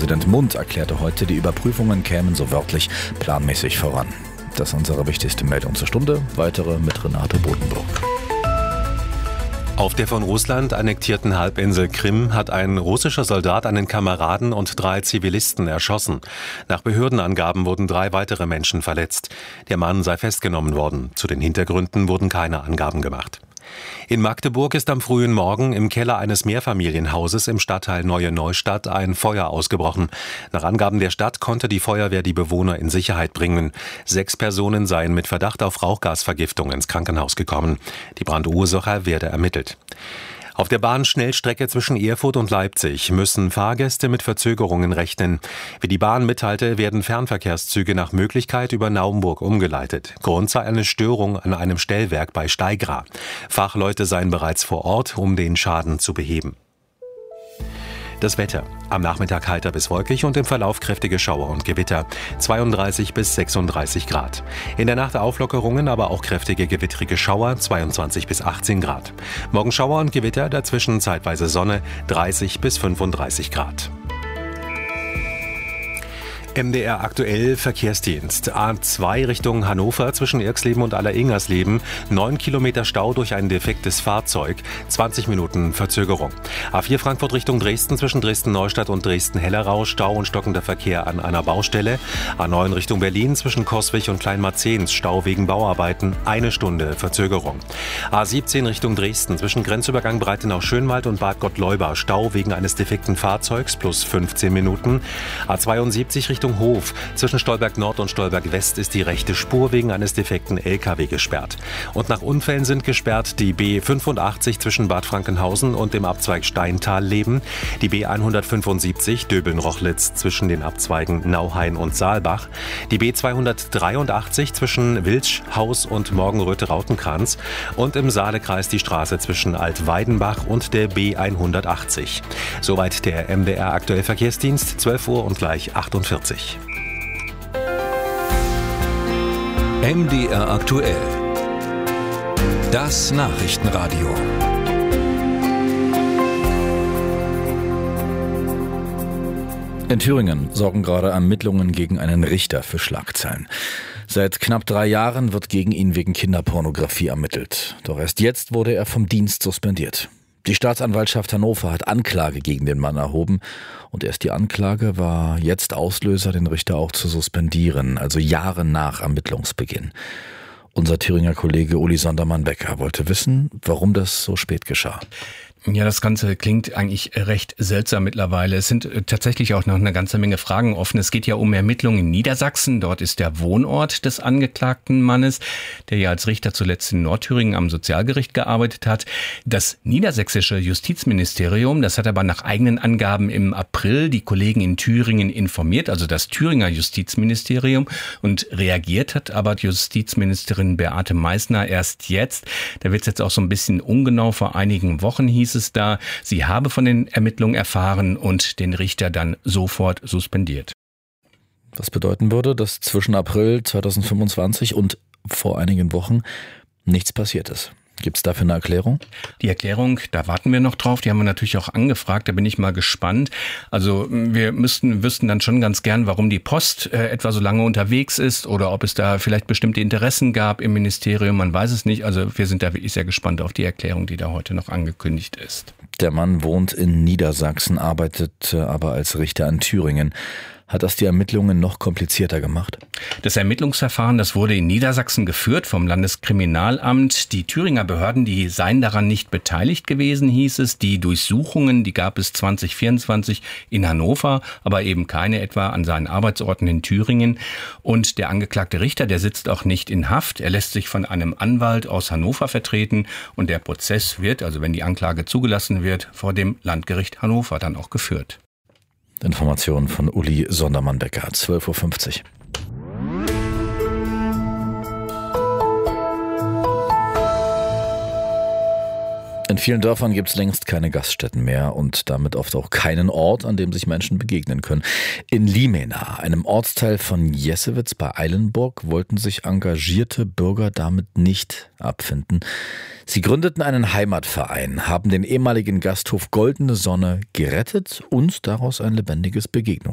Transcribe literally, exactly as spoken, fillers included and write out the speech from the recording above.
Ministerpräsident Mund erklärte heute, die Überprüfungen kämen so wörtlich planmäßig voran. Das ist unsere wichtigste Meldung zur Stunde. Weitere mit Renate Bodenburg. Auf der von Russland annektierten Halbinsel Krim hat ein russischer Soldat einen Kameraden und drei Zivilisten erschossen. Nach Behördenangaben wurden drei weitere Menschen verletzt. Der Mann sei festgenommen worden. Zu den Hintergründen wurden keine Angaben gemacht. In Magdeburg ist am frühen Morgen im Keller eines Mehrfamilienhauses im Stadtteil Neue Neustadt ein Feuer ausgebrochen. Nach Angaben der Stadt konnte die Feuerwehr die Bewohner in Sicherheit bringen. Sechs Personen seien mit Verdacht auf Rauchgasvergiftung ins Krankenhaus gekommen. Die Brandursache werde ermittelt. Auf der Bahnschnellstrecke zwischen Erfurt und Leipzig müssen Fahrgäste mit Verzögerungen rechnen. Wie die Bahn mitteilte, werden Fernverkehrszüge nach Möglichkeit über Naumburg umgeleitet. Grund sei eine Störung an einem Stellwerk bei Steigra. Fachleute seien bereits vor Ort, um den Schaden zu beheben. Das Wetter. Am Nachmittag heiter bis wolkig und im Verlauf kräftige Schauer und Gewitter. zweiunddreißig bis sechsunddreißig Grad. In der Nacht Auflockerungen, aber auch kräftige gewittrige Schauer, zweiundzwanzig bis achtzehn Grad. Morgen Schauer und Gewitter, dazwischen zeitweise Sonne, dreißig bis fünfunddreißig Grad. M D R aktuell Verkehrsdienst. A zwei Richtung Hannover zwischen Irxleben und Aller-Ingersleben. neun Kilometer Stau durch ein defektes Fahrzeug. zwanzig Minuten Verzögerung. A vier Frankfurt Richtung Dresden zwischen Dresden-Neustadt und Dresden-Hellerau. Stau und stockender Verkehr an einer Baustelle. A neun Richtung Berlin zwischen Coswig und Kleinmarzehns. Stau wegen Bauarbeiten. Eine Stunde Verzögerung. A siebzehn Richtung Dresden zwischen Grenzübergang Breitenau-Schönwald und Bad Gottleuba. Stau wegen eines defekten Fahrzeugs plus fünfzehn Minuten. A zweiundsiebzig Richtung Hof. Zwischen Stolberg Nord und Stolberg West ist die rechte Spur wegen eines defekten L K W gesperrt. Und nach Unfällen sind gesperrt die B fünfundachtzig zwischen Bad Frankenhausen und dem Abzweig Steintal-Leben, die B hundertfünfundsiebzig Döbeln-Rochlitz zwischen den Abzweigen Nauhain und Saalbach, die B zweihundertdreiundachtzig zwischen Wiltsch, Haus und Morgenröth-Rautenkranz und im Saalekreis die Straße zwischen Altweidenbach und der B hundertachtzig. Soweit der M D R aktuell Verkehrsdienst, zwölf Uhr und gleich achtundvierzig. M D R aktuell. Das Nachrichtenradio. In Thüringen sorgen gerade Ermittlungen gegen einen Richter für Schlagzeilen. Seit knapp drei Jahren wird gegen ihn wegen Kinderpornografie ermittelt. Doch erst jetzt wurde er vom Dienst suspendiert. Die Staatsanwaltschaft Hannover hat Anklage gegen den Mann erhoben und erst die Anklage war jetzt Auslöser, den Richter auch zu suspendieren, also Jahre nach Ermittlungsbeginn. Unser Thüringer Kollege Uli Sondermann-Becker wollte wissen, warum das so spät geschah. Ja, das Ganze klingt eigentlich recht seltsam mittlerweile. Es sind tatsächlich auch noch eine ganze Menge Fragen offen. Es geht ja um Ermittlungen in Niedersachsen. Dort ist der Wohnort des angeklagten Mannes, der ja als Richter zuletzt in Nordthüringen am Sozialgericht gearbeitet hat. Das niedersächsische Justizministerium, das hat aber nach eigenen Angaben im April die Kollegen in Thüringen informiert, also das Thüringer Justizministerium, und reagiert hat aber die Justizministerin Beate Meißner erst jetzt. Da wird es jetzt auch so ein bisschen ungenau. Vor einigen Wochen hieß es da, sie habe von den Ermittlungen erfahren und den Richter dann sofort suspendiert. Was bedeuten würde, dass zwischen April zweitausendfünfundzwanzig und vor einigen Wochen nichts passiert ist. Gibt es dafür eine Erklärung? Die Erklärung, da warten wir noch drauf. Die haben wir natürlich auch angefragt. Da bin ich mal gespannt. Also wir müssten, wüssten dann schon ganz gern, warum die Post äh, etwa so lange unterwegs ist oder ob es da vielleicht bestimmte Interessen gab im Ministerium. Man weiß es nicht. Also wir sind da wirklich sehr gespannt auf die Erklärung, die da heute noch angekündigt ist. Der Mann wohnt in Niedersachsen, arbeitet aber als Richter in Thüringen. Hat das die Ermittlungen noch komplizierter gemacht? Das Ermittlungsverfahren, das wurde in Niedersachsen geführt vom Landeskriminalamt. Die Thüringer Behörden, die seien daran nicht beteiligt gewesen, hieß es. Die Durchsuchungen, die gab es zwanzig vierundzwanzig in Hannover, aber eben keine etwa an seinen Arbeitsorten in Thüringen. Und der angeklagte Richter, der sitzt auch nicht in Haft. Er lässt sich von einem Anwalt aus Hannover vertreten. Und der Prozess wird, also wenn die Anklage zugelassen wird, vor dem Landgericht Hannover dann auch geführt. Informationen von Uli Sondermann-Becker, zwölf Uhr fünfzig. In vielen Dörfern gibt es längst keine Gaststätten mehr und damit oft auch keinen Ort, an dem sich Menschen begegnen können. In Limena, einem Ortsteil von Jessewitz bei Eilenburg, wollten sich engagierte Bürger damit nicht abfinden. Sie gründeten einen Heimatverein, haben den ehemaligen Gasthof Goldene Sonne gerettet und daraus ein lebendiges Begegnungs